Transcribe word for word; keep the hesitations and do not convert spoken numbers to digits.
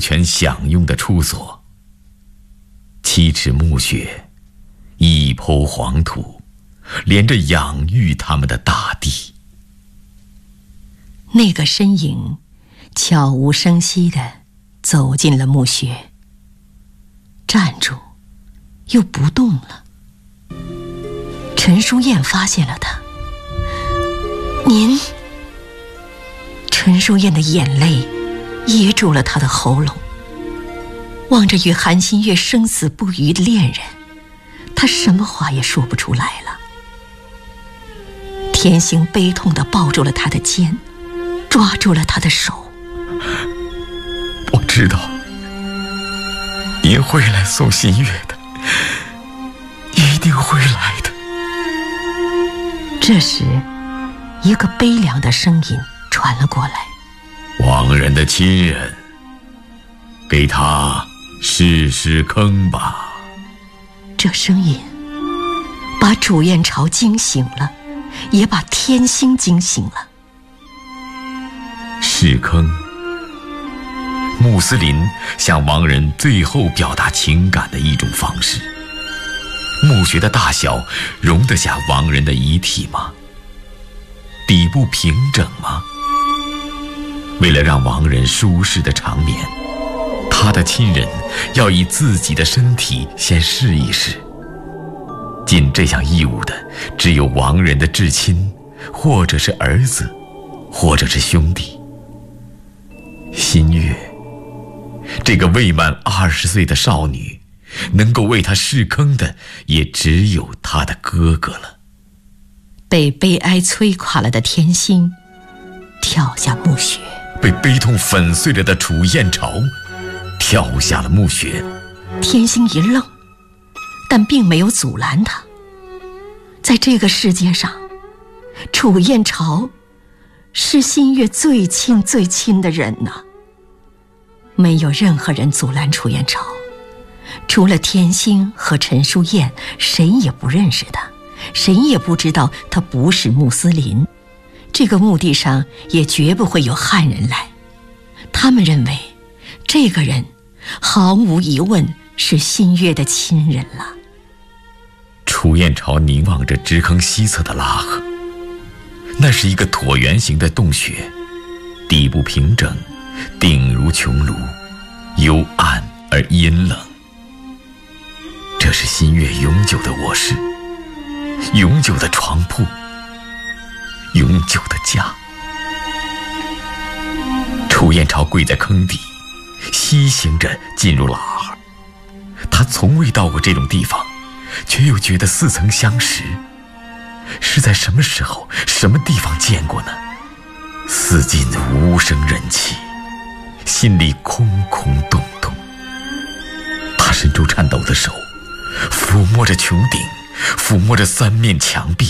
权享用的处所。七尺墓穴，一抔黄土，连着养育他们的大地。 那个身影悄无声息地走进了墓穴，站住，又不动了。陈淑燕发现了他。您……陈淑燕的眼泪噎住了他的喉咙，望着与韩新月生死不渝的恋人，他什么话也说不出来了。田心悲痛地抱住了他的肩，抓住了他的手。 我知道您会来送新月的，一定会来的。 这时一个悲凉的声音传了过来： 亡人的亲人，给他试试坑吧。 这声音把楚燕朝惊醒了，也把天心惊醒了。 试坑，穆斯林向亡人最后表达情感的一种方式。墓穴的大小容得下亡人的遗体吗？底部平整吗？为了让亡人舒适的长眠，他的亲人要以自己的身体先试一试。尽这项义务的只有亡人的至亲，或者是儿子，或者是兄弟。新月，这个未满二十岁的少女，能够为他试坑的也只有他的哥哥了。 被悲哀摧垮了的天心跳下墓穴， 被悲痛粉碎了的楚燕朝跳下了墓穴。 天心一愣，但并没有阻拦他。在这个世界上，楚燕朝是新月最亲最亲的人呐。没有任何人阻拦楚燕朝，除了天心和陈淑燕，谁也不认识他，谁也不知道他不是穆斯林。这个墓地上也绝不会有汉人来。他们认为这个人毫无疑问是新月的亲人了。 楚燕朝凝望着支坑西侧的拉河，那是一个椭圆形的洞穴，底部平整，顶如穹庐，幽暗而阴冷。这是新月永久的卧室，永久的床铺，永久的家。楚燕朝跪在坑底，西行着进入拉河。他从未到过这种地方，却又觉得似曾相识。是在什么时候、什么地方见过呢？四近无声人气，心里空空洞洞。他伸出颤抖的手，抚摸着穹顶，抚摸着三面墙壁，